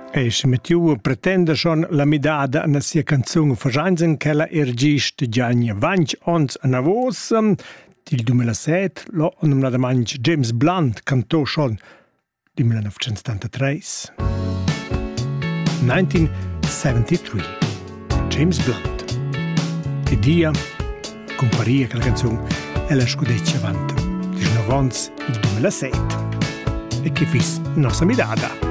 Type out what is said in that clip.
E se Mathieu pretende schon la medada na sia canzun faschanzen che la ergist giagna 20 ons a navos. Dil 2007 lo nomnada manch James Blunt cantò schon di 1973. 1973. James Blunt. E dia comparia che la canzun e la scudeccia avanti. 19 ons il 2007. E che fis nostra medada.